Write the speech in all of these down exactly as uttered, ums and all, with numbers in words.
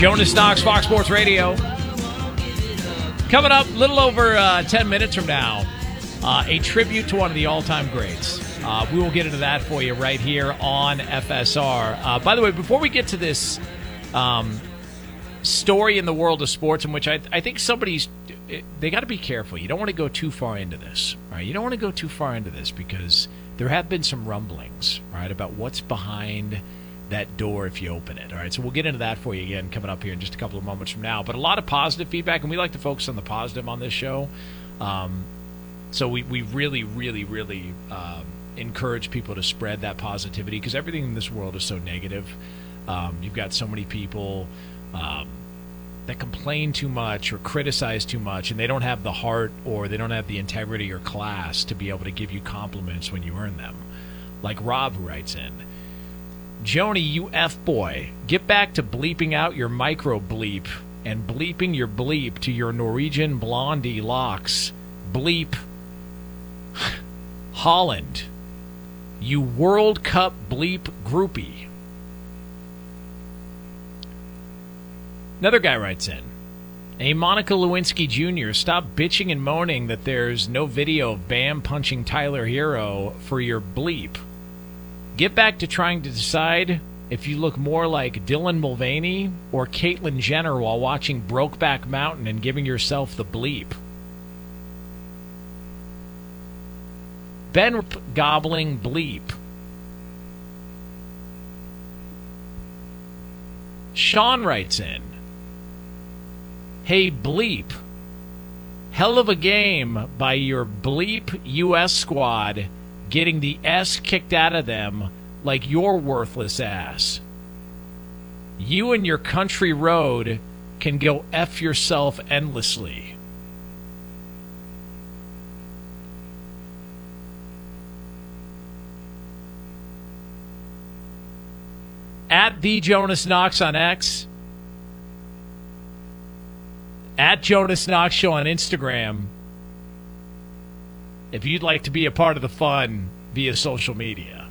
Jonas Knox, Fox Sports Radio. Coming up a little over uh, ten minutes from now, uh, a tribute to one of the all-time greats. Uh, we will get into that for you right here on F S R. Uh, by the way, before we get to this um, story in the world of sports, in which I, I think somebody's, they got to be careful. You don't want to go too far into this, right? You don't want to go too far into this because there have been some rumblings, right, about what's behind that door if you open it. All right, so we'll get into that for you again coming up here in just a couple of moments from now. But a lot of positive feedback, and we like to focus on the positive on this show. Um, so we, we really, really, really um, encourage people to spread that positivity because everything in this world is so negative. Um, you've got so many people um, that complain too much or criticize too much, and they don't have the heart or they don't have the integrity or class to be able to give you compliments when you earn them. Like Rob, who writes in, Joni, you F-boy, get back to bleeping out your micro bleep and bleeping your bleep to your Norwegian blondie locks. Bleep. Holland, you World Cup bleep groupie. Another guy writes in, hey, Monica Lewinsky Junior, stop bitching and moaning that there's no video of Bam punching Tyler Hero for your bleep. Get back to trying to decide if you look more like Dylan Mulvaney or Caitlyn Jenner while watching Brokeback Mountain and giving yourself the bleep. Ben gobbling bleep. Sean writes in, hey, bleep. Hell of a game by your bleep U S squad getting the S kicked out of them like your worthless ass. You and your country road can go F yourself endlessly. At the Jonas Knox on X. At Jonas Knox Show on Instagram. If you'd like to be a part of the fun via social media.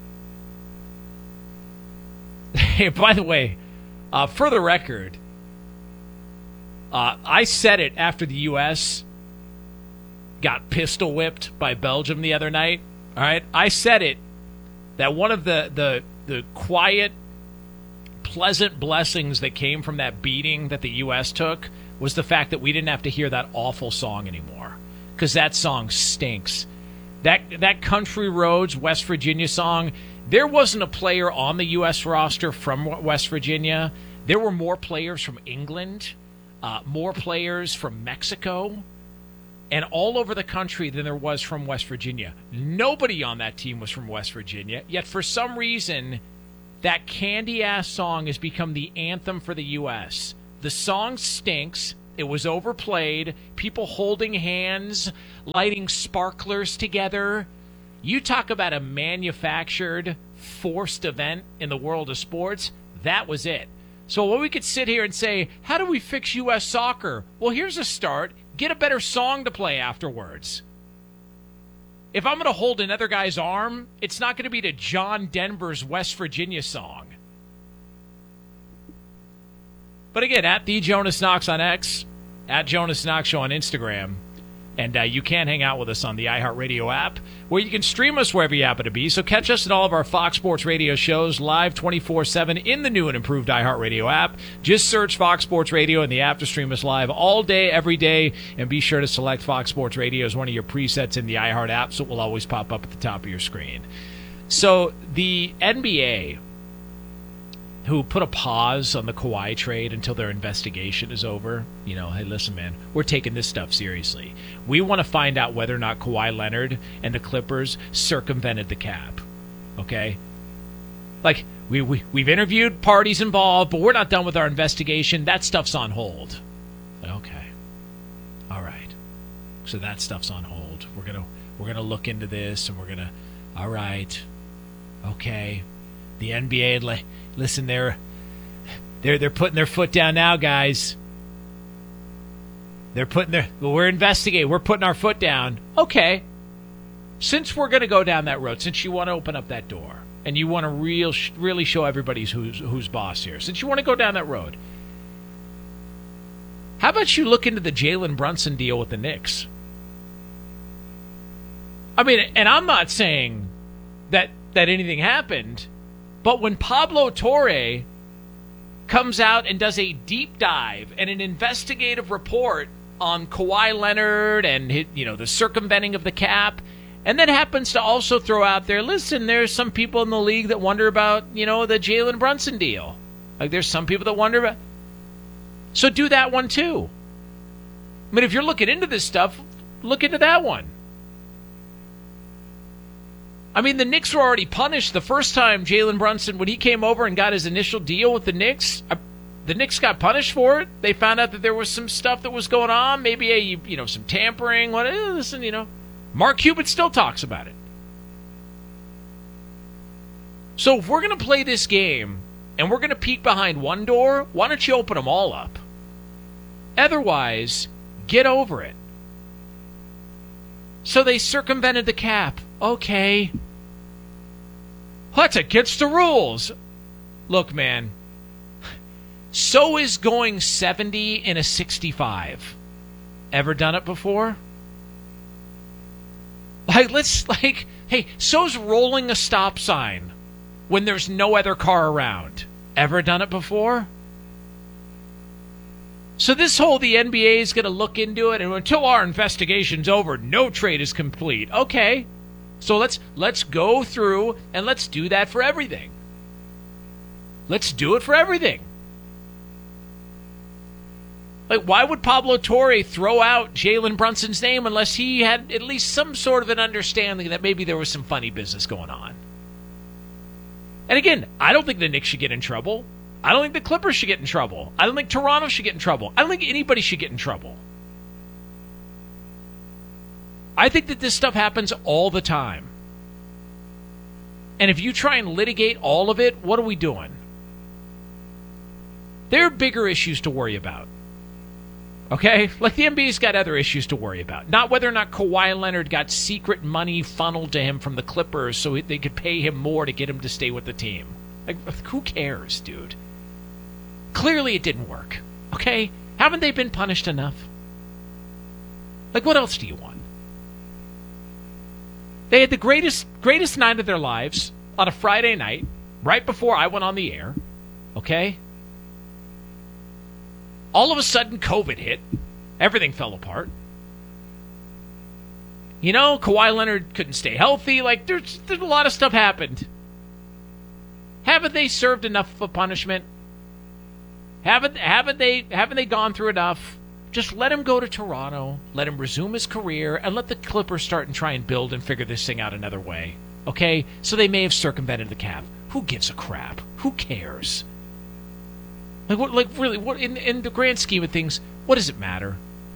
Hey, by the way, uh, for the record, uh, I said it after the U S got pistol whipped by Belgium the other night. All right, I said it that one of the the the quiet, pleasant blessings that came from that beating that the U S took was the fact that we didn't have to hear that awful song anymore. Because that song stinks. That that Country Roads, West Virginia song, there wasn't a player on the U S roster from West Virginia. There were more players from England, uh, more players from Mexico, and all over the country than there was from West Virginia. Nobody on that team was from West Virginia, yet for some reason, that candy-ass song has become the anthem for the U S. The song stinks. It was overplayed. People holding hands, lighting sparklers together. You talk about a manufactured, forced event in the world of sports. That was it. So when we could sit here and say, how do we fix U S soccer? Well, here's a start. Get a better song to play afterwards. If I'm going to hold another guy's arm, it's not going to be to John Denver's West Virginia song. But again, at the Jonas Knox on X, at Jonas Knox Show on Instagram, and uh, you can hang out with us on the iHeartRadio app, where you can stream us wherever you happen to be. So catch us at all of our Fox Sports Radio shows live twenty-four seven in the new and improved iHeartRadio app. Just search Fox Sports Radio in the app to stream us live all day, every day, and be sure to select Fox Sports Radio as one of your presets in the iHeart app, so it will always pop up at the top of your screen. So the N B A, who put a pause on the Kawhi trade until their investigation is over. You know, hey, listen, man, we're taking this stuff seriously. We want to find out whether or not Kawhi Leonard and the Clippers circumvented the cap, okay? Like, we, we, we've interviewed parties involved, but we're not done with our investigation. That stuff's on hold. Okay. All right. So that stuff's on hold. We're going to we're gonna look into this, and we're going to, all right, okay. The N B A, like, listen, they're they're they're putting their foot down now, guys. They're putting their well, we're investigating. We're putting our foot down. Okay. Since we're going to go down that road, since you want to open up that door and you want to real really show everybody who's who's boss here, since you want to go down that road, How about you look into the Jalen Brunson deal with the Knicks? I mean, and I'm not saying that that anything happened, but when Pablo Torre comes out and does a deep dive and an investigative report on Kawhi Leonard and his, you know, the circumventing of the cap, and then happens to also throw out there, listen, there's some people in the league that wonder about, you know, the Jalen Brunson deal. Like, there's some people that wonder about. So do that one too. I mean, if you're looking into this stuff, look into that one. I mean, the Knicks were already punished the first time Jalen Brunson, when he came over and got his initial deal with the Knicks, the Knicks got punished for it. They found out that there was some stuff that was going on, maybe a, you know, some tampering. What? Eh, listen, you know, Mark Cuban still talks about it. So if we're going to play this game and we're going to peek behind one door, why don't you open them all up? Otherwise, get over it. So they circumvented the cap. Okay. That's against the rules. Look, man. So is going seventy in a sixty-five. Ever done it before? Like, let's, like, hey, so's rolling a stop sign when there's no other car around. Ever done it before? So this whole, the N B A is going to look into it, and until our investigation's over, no trade is complete. Okay. So let's let's go through and let's do that for everything. Let's do it for everything. Like, why would Pablo Torre throw out Jalen Brunson's name unless he had at least some sort of an understanding that maybe there was some funny business going on? And again, I don't think the Knicks should get in trouble. I don't think the Clippers should get in trouble. I don't think Toronto should get in trouble. I don't think anybody should get in trouble. I think that this stuff happens all the time. And if you try and litigate all of it, what are we doing? There are bigger issues to worry about. Okay? Like, the N B A's got other issues to worry about. Not whether or not Kawhi Leonard got secret money funneled to him from the Clippers so they could pay him more to get him to stay with the team. Like, who cares, dude? Clearly it didn't work. Okay? Haven't they been punished enough? Like, what else do you want? They had the greatest greatest night of their lives on a Friday night, right before I went on the air. Okay? All of a sudden, COVID hit. Everything fell apart. You know, Kawhi Leonard couldn't stay healthy. Like, there's, there's a lot of stuff happened. Haven't they served enough of a punishment? Haven't haven't they haven't they gone through enough? Just let him go to Toronto, let him resume his career, and let the Clippers start and try and build and figure this thing out another way. Okay? So they may have circumvented the cap. Who gives a crap? Who cares? Like, what? Like, really? What? In in the grand scheme of things, what does it matter?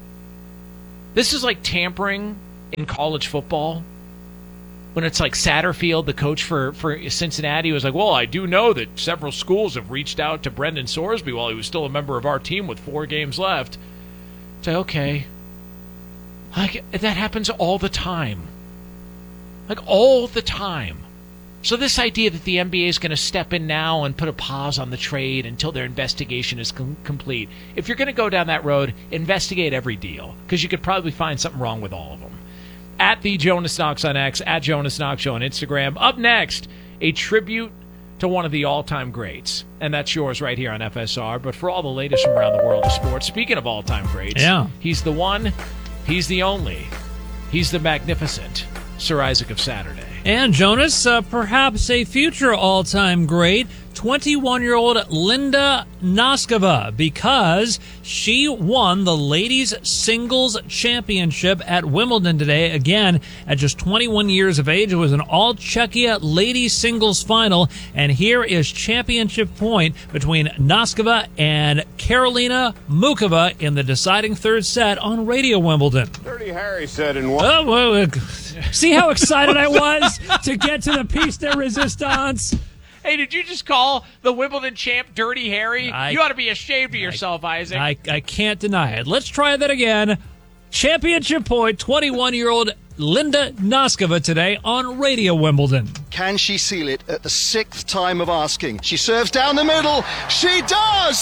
This is like tampering in college football. When it's like Satterfield, the coach for, for Cincinnati, was like, well, I do know that several schools have reached out to Brendan Sorsby while he was still a member of our team with four games left. It's like, okay. Like, that happens all the time. Like, all the time. So this idea that the N B A is going to step in now and put a pause on the trade until their investigation is com- complete. If you're going to go down that road, investigate every deal, because you could probably find something wrong with all of them. At the Jonas Knox on X, at Jonas Knox Show on Instagram. Up next, a tribute to one of the all-time greats, and that's yours right here on F S R. But for all the latest from around the world of sports, speaking of all-time greats, yeah. he's the one, he's the only, he's the magnificent Sir Isaac of Saturday. And Jonas, uh, perhaps a future all-time great, twenty-one-year-old Linda Noskova, because she won the ladies' singles championship at Wimbledon today. Again, at just twenty-one years of age, it was an all-Czechia ladies' singles final. And here is championship point between Noskova and Karolina Mukova in the deciding third set on Radio Wimbledon. Dirty Harry said in one. Oh, well, see how excited I was to get to the piece de resistance? Hey, did you just call the Wimbledon champ Dirty Harry? I, you ought to be ashamed of yourself, I, Isaac. I, I can't deny it. Let's try that again. Championship point, twenty-one-year-old Linda Noskova today on Radio Wimbledon. Can she seal it at the sixth time of asking? She serves down the middle. She does!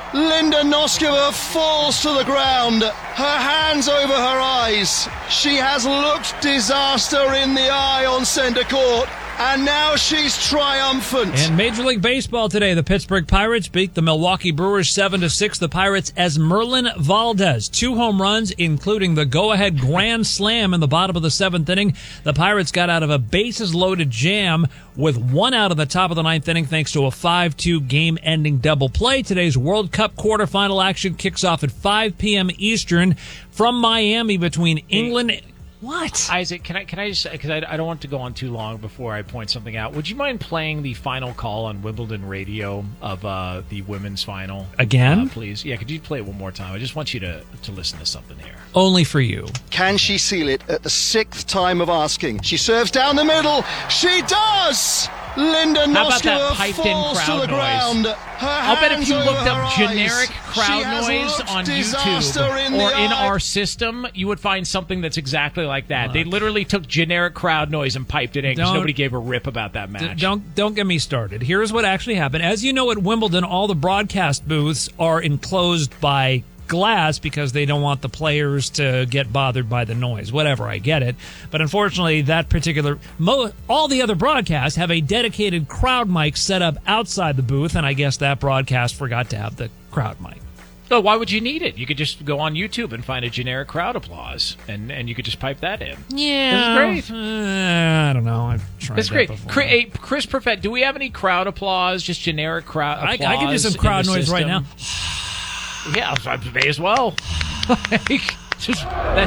Linda Noskova falls to the ground, her hands over her eyes. She has looked disaster in the eye on center court, and now she's triumphant. In Major League Baseball today, the Pittsburgh Pirates beat the Milwaukee Brewers seven to six. The Pirates as Merlin Valdez, two home runs, including the go-ahead grand slam in the bottom of the seventh inning. The Pirates got out of a bases-loaded jam with one out of the top of the ninth inning thanks to a five two game-ending double play. Today's World Cup quarterfinal action kicks off at five p.m. Eastern from Miami between England... What? Isaac, can I can I just, because I, I don't want to go on too long before I point something out. Would you mind playing the final call on Wimbledon radio of uh, the women's final? Again? Uh, please. Yeah, could you play it one more time? I just want you to, to listen to something here. Only for you. Can she seal it at the sixth time of asking? She serves down the middle. She does! Linda How about that Noskova piped-in falls crowd to the ground. noise? Her I'll bet if hands you over looked her up eyes. generic She crowd has noise looked on disaster YouTube in or the in eye. our system, you would find something that's exactly like that. They literally took generic crowd noise and piped it in because Don't- nobody gave a rip about that match. D- don't don't get me started. Here's what actually happened. As you know, at Wimbledon, all the broadcast booths are enclosed by glass because they don't want the players to get bothered by the noise. Whatever, I get it. But unfortunately, that particular... Mo- all the other broadcasts have a dedicated crowd mic set up outside the booth, and I guess that broadcast forgot to have the crowd mic. Oh, why would you need it? You could just go on YouTube and find a generic crowd applause, and, and you could just pipe that in. Yeah. This is great. Uh, I don't know. I've tried It's that great. before. Chris, hey, Chris Perfett, do we have any crowd applause, just generic crowd I, applause? I can do some in crowd the noise right system? now. Yeah, I may as well. Like, just that.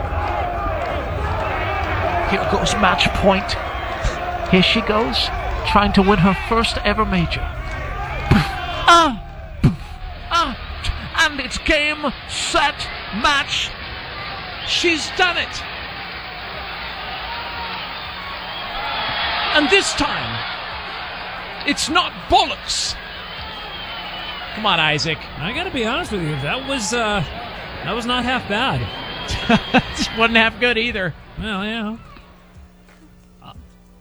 Here goes match point. Here she goes, trying to win her first ever major. Ah, ah, and it's game, set, match. She's done it. And this time, it's not bollocks. Come on, Isaac. I got to be honest with you. That was uh, that was not half bad. Wasn't half good either. Well, yeah. Uh,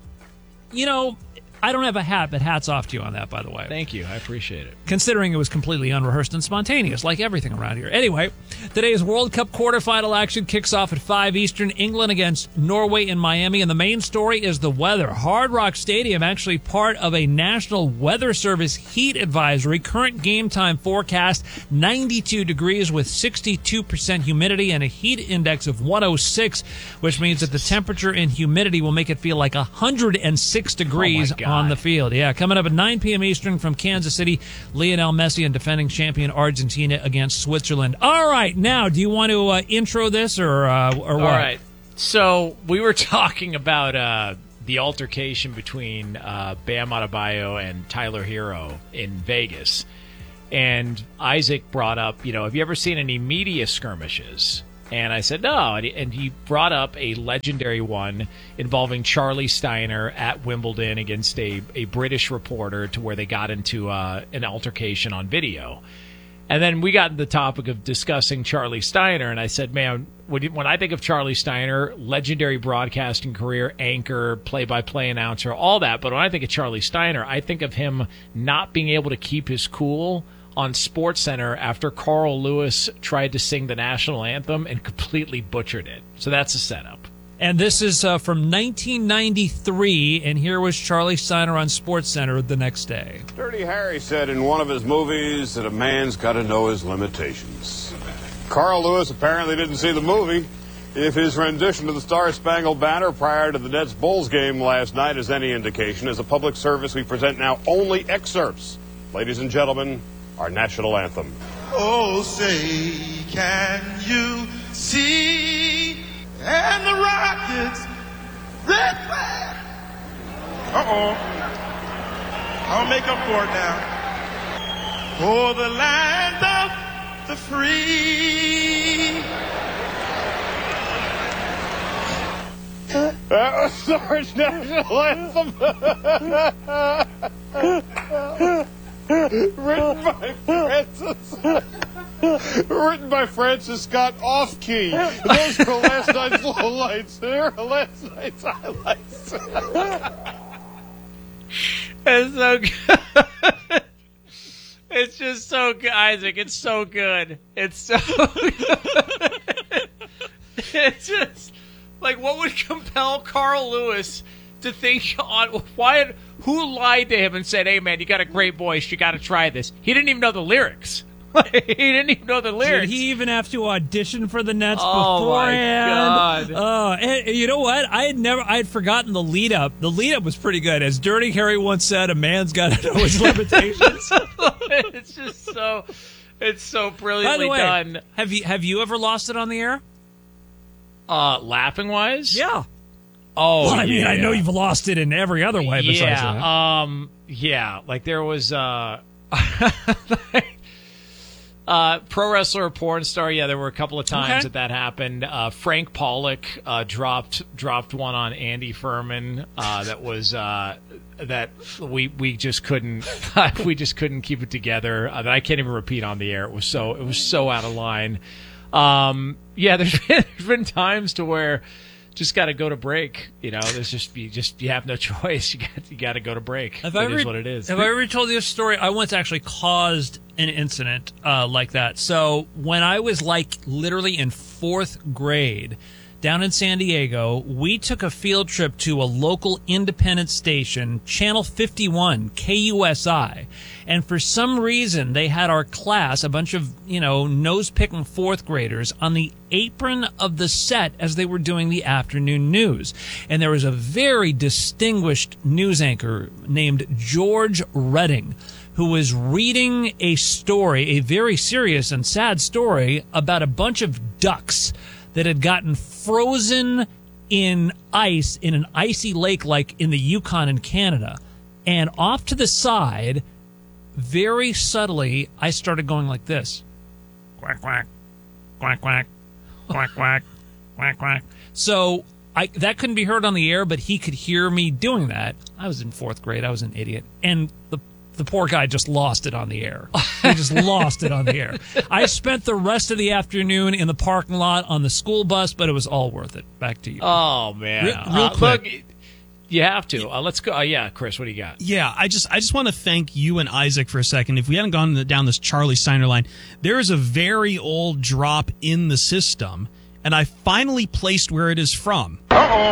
you know, I don't have a hat, but hats off to you on that, by the way. Thank you. I appreciate it. Considering it was completely unrehearsed and spontaneous, like everything around here. Anyway, today's World Cup quarterfinal action kicks off at five Eastern, England against Norway in Miami, and the main story is the weather. Hard Rock Stadium actually part of a National Weather Service heat advisory. Current game time forecast, ninety-two degrees with sixty-two percent humidity and a heat index of one oh six, which means that the temperature and humidity will make it feel like one hundred six degrees Oh my God. on the field. Yeah, coming up at nine p.m. Eastern from Kansas City, Lionel Messi and defending champion Argentina against Switzerland. All right, now, do you want to uh, intro this or uh, or what? All right. So we were talking about uh, the altercation between uh, Bam Adebayo and Tyler Hero in Vegas. And Isaac brought up, you know, have you ever seen any media skirmishes? And I said, no. And he, and he brought up a legendary one involving Charlie Steiner at Wimbledon against a, a British reporter to where they got into uh, an altercation on video. And then we got to the topic of discussing Charlie Steiner, and I said, man, when I think of Charlie Steiner, legendary broadcasting career, anchor, play-by-play announcer, all that, but when I think of Charlie Steiner, I think of him not being able to keep his cool on SportsCenter after Carl Lewis tried to sing the national anthem and completely butchered it. So that's the setup. And this is uh, from nineteen ninety-three, and here was Charlie Steiner on SportsCenter the next day. Dirty Harry said in one of his movies that a man's got to know his limitations. Carl Lewis apparently didn't see the movie. If his rendition of the Star-Spangled Banner prior to the Nets-Bulls game last night is any indication, as a public service we present now only excerpts. Ladies and gentlemen, our national anthem. Oh, say, can you see? And the Rockets, red flag. Uh-oh. I'll make up for it now. For the land of the free. That was our national anthem. Written by Francis. Written by Francis Scott Off-Key. Those were last night's lowlights. They were last night's highlights. That's so good. It's just so good, Isaac. It's so good. It's so good. It's just like, what would compel Carl Lewis to think on why? Who lied to him and said, "Hey, man, you got a great voice. You got to try this." He didn't even know the lyrics. He didn't even know the lyrics. Did he even have to audition for the Nets oh beforehand? My God. Oh, and you know what? I had never, I had forgotten the lead up. The lead up was pretty good. As Dirty Harry once said, "A man's got to know his limitations." It's just so, it's so brilliantly By the way, done. Have you have you ever lost it on the air? Uh, laughing wise, Yeah. Oh, well, I mean, yeah. I know you've lost it in every other way besides yeah, that. um, yeah. Like there was uh, uh, pro wrestler, porn star. Yeah, there were a couple of times Okay. that that happened. Uh, Frank Pollock uh, dropped dropped one on Andy Furman. Uh, that was uh, that we we just couldn't we just couldn't keep it together. Uh, that I can't even repeat on the air. It was so it was so out of line. Um, yeah, there's been, there's been times to where. Just got to go to break, you know. There's just you just you have no choice. You got you got to go to break. Have That I is ever, what it is. Have I ever told you a story? I once actually caused an incident uh, like that. So when I was like literally in fourth grade down in San Diego, we took a field trip to a local independent station, Channel fifty-one, K U S I. And for some reason, they had our class, a bunch of, you know, nose-picking fourth graders, on the apron of the set as they were doing the afternoon news. And there was a very distinguished news anchor named George Redding, who was reading a story, a very serious and sad story, about a bunch of ducks that had gotten frozen in ice in an icy lake like in the Yukon in Canada. And off to the side, very subtly, I started going like this. Quack, quack, quack, quack, quack, quack, quack, quack. So I, that couldn't be heard on the air, but he could hear me doing that. I was in fourth grade. I was an idiot. And the The poor guy just lost it on the air. He just lost it on the air. I spent the rest of the afternoon in the parking lot on the school bus, but it was all worth it. Back to you. Oh man, Real, real uh, quick. Look, you have to. Uh, let's go. Uh, yeah, Chris, what do you got? Yeah, I just I just want to thank you and Isaac for a second. If we hadn't gone down this Charlie Steiner line, there is a very old drop in the system, and I finally placed where it is from.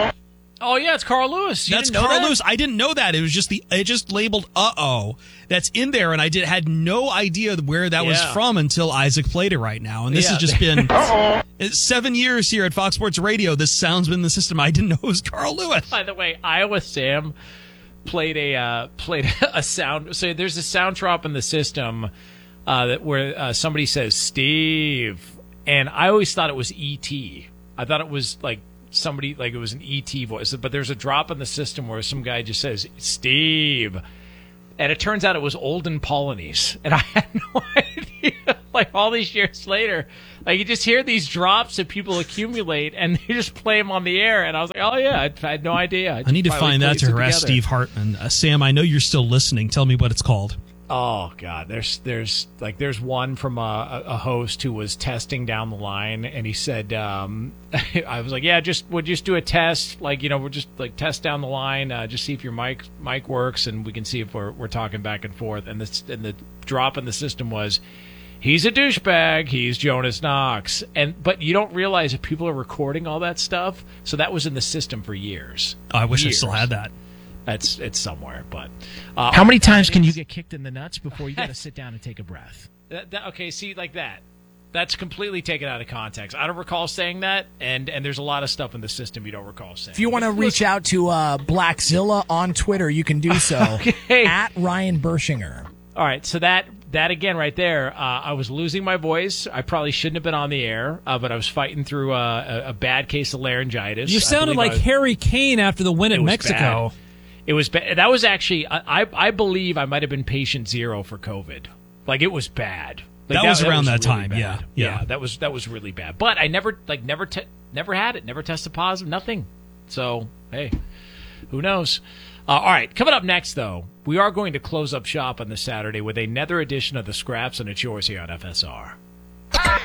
Oh yeah, it's Carl Lewis. You That's didn't know Carl that? Lewis. I didn't know that. It was just the it just labeled "uh oh" that's in there, and I did had no idea where that was Yeah. from until Isaac played it right now. And this Yeah. has just been it's seven years here at Fox Sports Radio. This sound's been in the system. I didn't know it was Carl Lewis. By the way, Iowa Sam played a uh, played a sound. So there's a sound drop in the system uh, that where uh, somebody says Steve, and I always thought it was E T. I thought it was like somebody like it was an E T voice, but there's a drop in the system where some guy just says Steve, and it turns out it was Olden Polonies, and I had no idea. Like all these years later, like you just hear these drops that people accumulate, and they just play them on the air, and I was like, oh yeah, I, I had no idea. I need to finally find that placed to it harass together. Steve Hartman. Uh, Sam, I know you're still listening. Tell me what it's called. Oh God, there's there's like there's one from a, a host who was testing down the line, and he said, um, I was like, yeah, just we'll just do a test, like you know, we'll just like test down the line, uh, just see if your mic mic works, and we can see if we're we're talking back and forth. And this and the drop in the system was, he's a douchebag, he's Jonas Knox, and but you don't realize that people are recording all that stuff, so that was in the system for years. Oh, I wish Years. I still had that. It's it's somewhere, but uh, how many times can you get kicked in the nuts before you got to sit down and take a breath? That, that, okay, see, like that. That's completely taken out of context. I don't recall saying that, and, and there's a lot of stuff in the system you don't recall saying. If you want to reach out to uh, Blackzilla on Twitter, you can do so Okay. at Ryan Bershinger. All right, so that that again right there, uh, I was losing my voice. I probably shouldn't have been on the air, uh, but I was fighting through a, a, a bad case of laryngitis. You I sounded believe I like was- Harry Kane after the win It at was Mexico. bad. It was bad. That was actually, I, I I believe I might have been patient zero for COVID. Like, it was bad. Like, That was around that really time, bad. yeah, yeah. that was that was really bad. But I never, like, never, te- never had it. Never tested positive. Nothing. So, hey, who knows? Uh, all right, coming up next, though, we are going to close up shop on this Saturday with another edition of the Scraps, and it's yours here on F S R.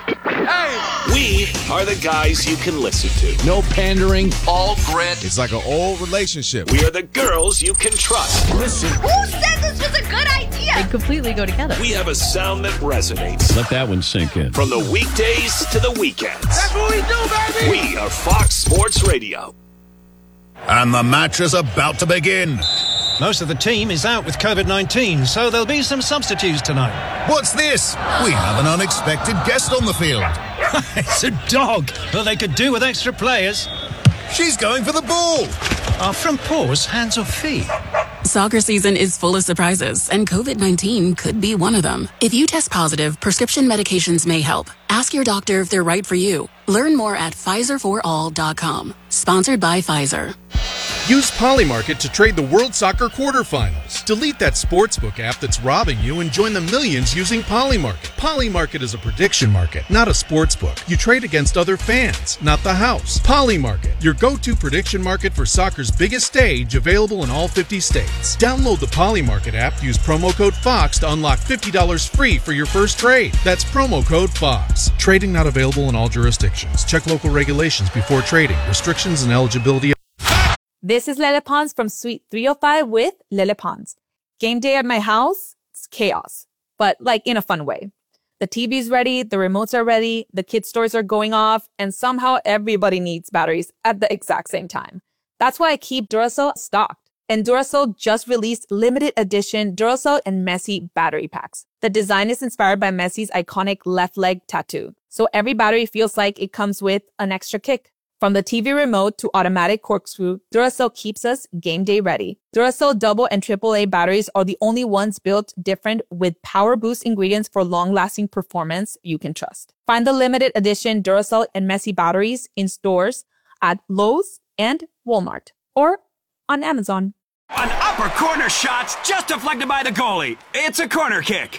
Hey! We are the guys you can listen to. No pandering. All grit. It's like an old relationship. We are the girls you can trust. Listen. Who said this was a good idea? They completely go together. We have a sound that resonates. Let that one sink in. From the weekdays to the weekends. That's what we do, baby! We are Fox Sports Radio. And the match is about to begin. Most of the team is out with COVID nineteen, so there'll be some substitutes tonight. What's this? We have an unexpected guest on the field. It's a dog. Well, they could do with extra players. She's going for the ball. Are front paws hands or feet? Soccer season is full of surprises, and COVID nineteen could be one of them. If you test positive, prescription medications may help. Ask your doctor if they're right for you. Learn more at Pfizer for all dot com. Sponsored by Pfizer. Use Polymarket to trade the World Soccer quarterfinals. Delete that sportsbook app that's robbing you and join the millions using Polymarket. Polymarket is a prediction market, not a sportsbook. You trade against other fans, not the house. Polymarket, your go-to prediction market for soccer's biggest stage, available in all fifty states. Download the Polymarket app, use promo code FOX to unlock fifty dollars free for your first trade. That's promo code FOX. Trading not available in all jurisdictions. Check local regulations before trading. Restrictions and eligibility. This is Lele Pons from Suite three oh five with Lele Pons. Game day at my house, it's chaos, but like in a fun way. The T V's ready, the remotes are ready, the kids' stores are going off, and somehow everybody needs batteries at the exact same time. That's why I keep Duracell stocked. And Duracell just released limited edition Duracell and Messi battery packs. The design is inspired by Messi's iconic left leg tattoo, so every battery feels like it comes with an extra kick. From the T V remote to automatic corkscrew, Duracell keeps us game day ready. Duracell double and triple A batteries are the only ones built different with power boost ingredients for long-lasting performance you can trust. Find the limited edition Duracell and Messi batteries in stores at Lowe's and Walmart or on Amazon. An upper corner shot's just deflected by the goalie. It's a corner kick.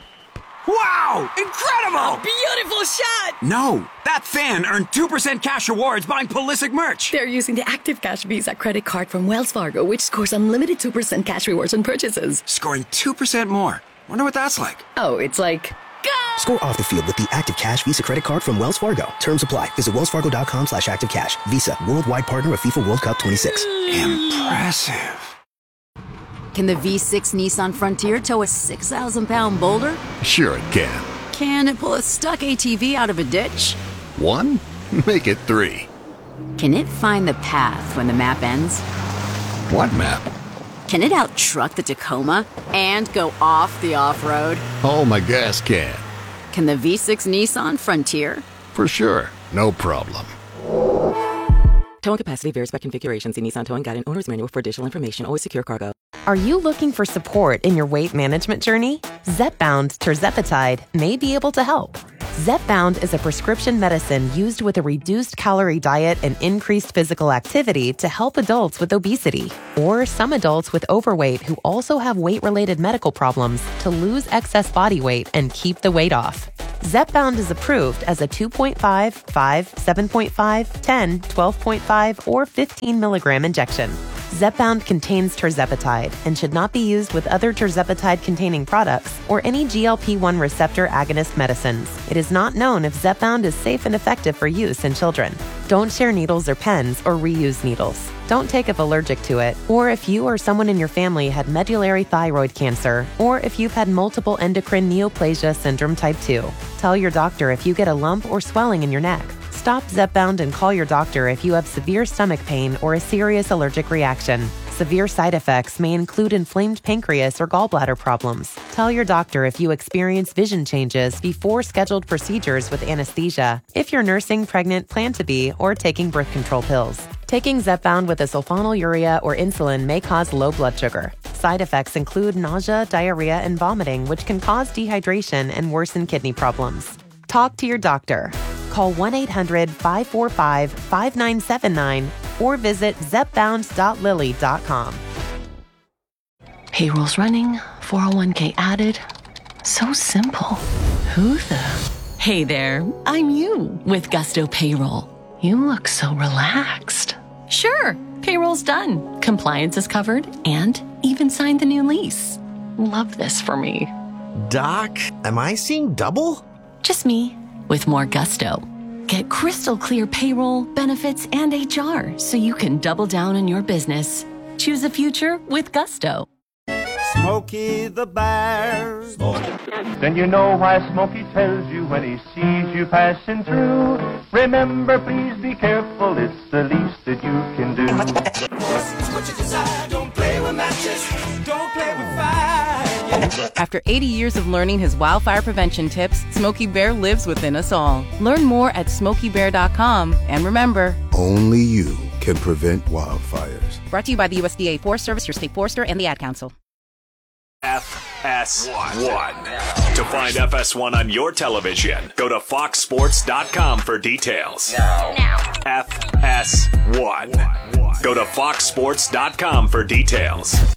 Wow! Incredible! A beautiful shot! No, that fan earned two percent cash rewards buying Pulisic merch. They're using the Active Cash Visa credit card from Wells Fargo, which scores unlimited two percent cash rewards on purchases. Scoring two percent more. Wonder what that's like. Oh, it's like... Go! Score off the field with the Active Cash Visa credit card from Wells Fargo. Terms apply. Visit wellsfargo.com slash activecash. Visa, worldwide partner of FIFA World Cup twenty-six. Impressive. Can the V six Nissan Frontier tow a six thousand pound boulder? Sure it can. Can it pull a stuck A T V out of a ditch? One? Make it three. Can it find the path when the map ends? What map? Can it out-truck the Tacoma and go off the off-road? Oh, my gas can. Can the V six Nissan Frontier? For sure. No problem. Towing capacity varies by configuration. See Nissan Towing Guide and Owner's Manual for additional information. Always secure cargo. Are you looking for support in your weight management journey? Zepbound Tirzepatide may be able to help. Zepbound is a prescription medicine used with a reduced calorie diet and increased physical activity to help adults with obesity or some adults with overweight who also have weight-related medical problems to lose excess body weight and keep the weight off. Zepbound is approved as a two point five, five, seven point five, ten, twelve point five, or fifteen milligram injection. Zepbound contains tirzepatide and should not be used with other tirzepatide-containing products or any G L P one receptor agonist medicines. It is not known if Zepbound is safe and effective for use in children. Don't share needles or pens or reuse needles. Don't take if allergic to it, or if you or someone in your family had medullary thyroid cancer, or if you've had multiple endocrine neoplasia syndrome type two. Tell your doctor if you get a lump or swelling in your neck. Stop Zepbound and call your doctor if you have severe stomach pain or a serious allergic reaction. Severe side effects may include inflamed pancreas or gallbladder problems. Tell your doctor if you experience vision changes before scheduled procedures with anesthesia, if you're nursing, pregnant, plan to be, or taking birth control pills. Taking Zepbound with a sulfonylurea or insulin may cause low blood sugar. Side effects include nausea, diarrhea, and vomiting, which can cause dehydration and worsen kidney problems. Talk to your doctor. Call one eight hundred, five four five, five nine seven nine or visit zepbound dot lilly dot com. Payroll's running, four oh one k added. So simple. Who the? Hey there, I'm you with Gusto Payroll. You look so relaxed. Sure, payroll's done. Compliance is covered and even signed the new lease. Love this for me. Doc, am I seeing double? Just me. with more gusto. Get crystal clear payroll, benefits, and H R so you can double down in your business. Choose a future with gusto. Smokey the Bear. Then you know why Smokey tells you when he sees you passing through. Remember, please be careful, it's the least that you can do. What you desire, don't play with matches, don't play with fire. After eighty years of learning his wildfire prevention tips, Smokey Bear lives within us all. Learn more at smokey bear dot com. And remember, only you can prevent wildfires. Brought to you by the U S D A Forest Service, your state forester, and the Ad Council. F S one. To find F S one on your television, go to fox sports dot com for details. Now. Now. F S one. Go to fox sports dot com for details.